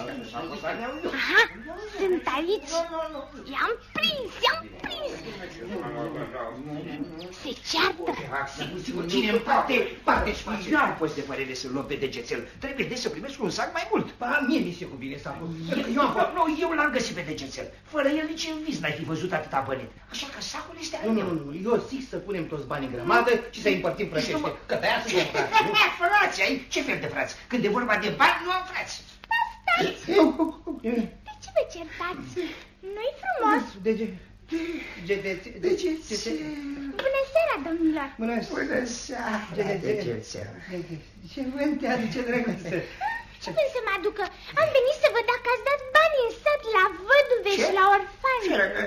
Aha, sunt aici. I-am prins. Se ceartă. Cine în parte și nu poți de părere să-l luăm pe degețel. Trebuie de să primesc un sac mai mult. Mie mi se cuvine sacul. Eu l-am găsit pe degețel. Fără el nici în vis n-ai fi văzut atâta bani. Așa că sacul este al meu. Nu, eu zic să punem toți banii în grămadă și să împărțim frățește. Că de-aia suntem frați. Frați, ai? Ce fel de frați? Când e vorba de bani, nu am frați. Stați! De ce vă certați? Nu-i frumos? Bună seara, domnilor! Bună seara, degețel. Ce vânt te aduce, drăguță? Ce vrei să mă aducă? Am venit să văd dacă ați dat bani în sat la văduve și la orfani.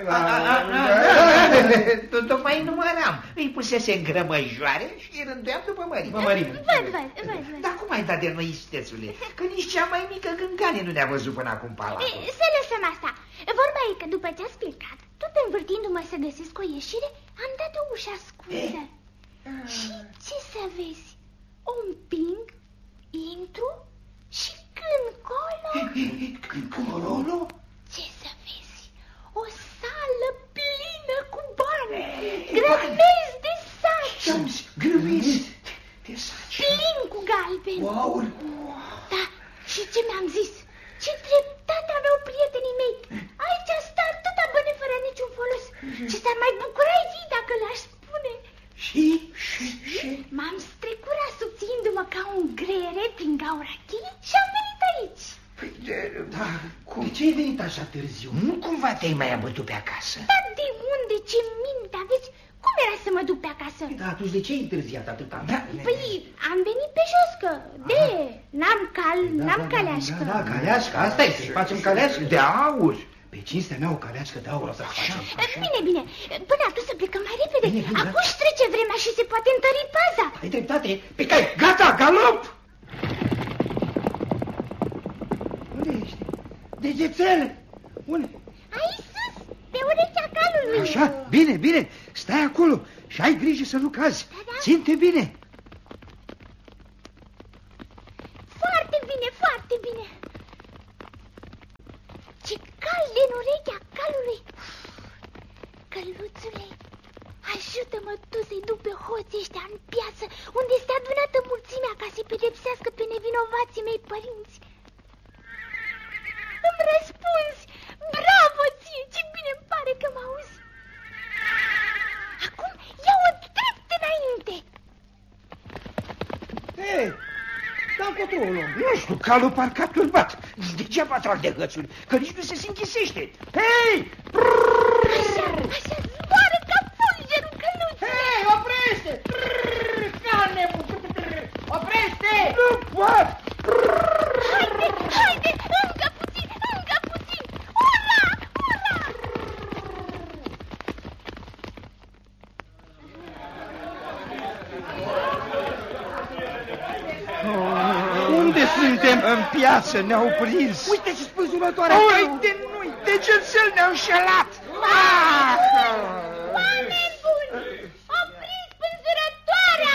Tocmai număram. Îi pusese în grămăjoare și îi rânduiam după mărime. Văd. Dar cum ai dat de noi, istețule? Că nici cea mai mică gângane nu ne-a văzut până acum palatul. Să lăsăm asta. Vorba e că după ce ați plecat, tot învârtindu-mă să găsesc o ieșire, am dat o ușă ascunsă. Și ce să vezi? O împing, intru și când colo... Ce să vezi? O sală plină cu bani, grămezi de saci. Grămezi de saci? Plin cu galbeni. Wow! Da, și ce mi-am zis? Ce dreptate aveau prietenii mei. Aici sta atâta bani fără niciun folos. Și s-ar mai bucura ei dacă le-aș spune. Și? M-am strecurat subțiindu-mă ca un greiere prin gaura cheii și am venit aici. Da, de ce ai venit așa târziu? Nu cumva te-ai mai abătut pe acasă? Dar de unde? Ce minte aveți? Cum era să mă duc pe acasă? Da, atunci de ce ai întârziat atâta? Păi, am venit pe jos, că n-am caleașcă. Da, caleașcă, asta e, să-i facem caleașcă. De aur. Pe cinstea mea o caleașcă de aur o să facem. Bine, până atunci să plecăm mai repede. Acum își trece vremea și se poate întări paza. Ai dreptate, pe cai, gata, galop! Unde ești? Degețel! Unde? Aici sus, pe urechea calului. Așa, bine, stai acolo și ai grijă să nu cazi. Da. Ține-te bine. Foarte bine. Ce cald în urechea calului. Căluțule, ajută-mă tu să-i duc pe hoții ăștia în piață, unde este adunată mulțimea ca să-i pedepsească pe nevinovații mei părinți. Îmi răspunzi! Bravo ție! Ce bine îmi pare că mă auzi! Acum ia-o drept înainte! Hei, dar încotro o luăm. Nu știu, calul parcă a turbat. Degeaba trag de gățuri, că nici nu se închisește. Hei! Așa, zboară ca fulgerul căluțului! Hei, oprește! Oprește! Nu pot! Haide, încă puțin! Ura! Unde suntem? În piață ne-au prins. Uite ce spânzurătoare! Uite, nu-i, degețel ne-au înșelat! Oameni buni! Opriți spânzurătoarea!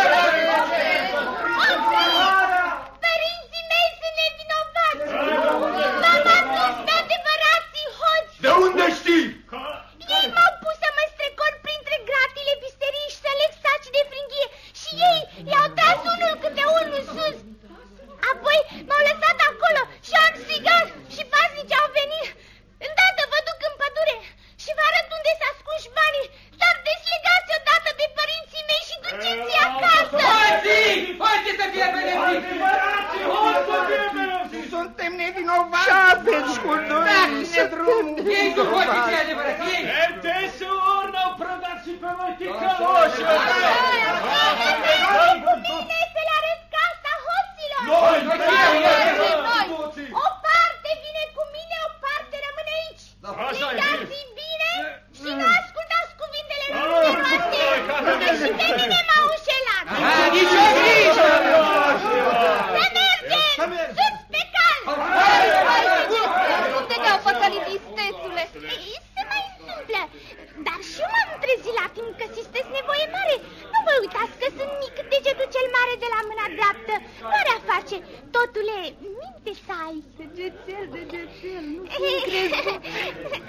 Părinții mei sunt nevinovați! M-am adus pe adevărații hoți! De unde știi? Ei m-au pus să mă strecor printre gratile biserici și să leg saci de fringhie și ei i-au tras unul câte unul sus. Apoi m-au lăsat acolo și am strigat și paznicii au venit. Îndată vă duc în pădure și vă arăt unde s-a ascunși banii, dar deslegați odată de părinții mei și duceți-i acasă. Hoții să fie pedepsiți! Suntem nevinovați! Ce aveți cu noi? Dați-ne drumul! Ei sunt hoții cei adevărați! Desori n-au prădat și pe noi ticăloși! Bine să le arăt casa hoților! Noi! O parte vine cu mine, o parte rămâne aici. Strigați-i bine și nu ascultați cuvintele noastre, că și pe mine m-au înșelat. Nici o grijă! Să mergem! Sus pe cal! Unde te-au păcălit, istețule? Se mai întâmplă, dar și eu m-am trezit la timp că sistesc nevoie mare. Nu vă uitați că sunt mic, degetul cel mare de la mâna dreaptă. Mare a face. Totule, minte să ai. Degețel, nu crezi.